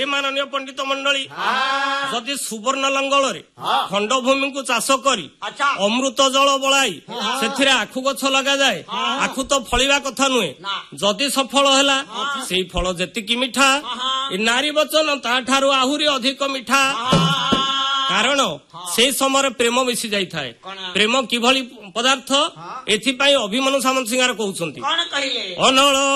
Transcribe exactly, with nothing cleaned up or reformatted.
हे माननीय पंडित मंडली जदि सुवर्ण लंगल खंडभूमि को चाष करी अमृत जल बलाई से आखु गछ लगा जाए आखु तो फलिवा कथा नुहे जदि सफल है से फल जेतिकी मिठा नारी वचन ताठारु आहुरी अधिक मिठा कारण से समय प्रेम मिसी जाई थाए प्रेम किभली पदार्थ एथिपाई अभिमन्यु सामंत सिंगार कहउछंती अनल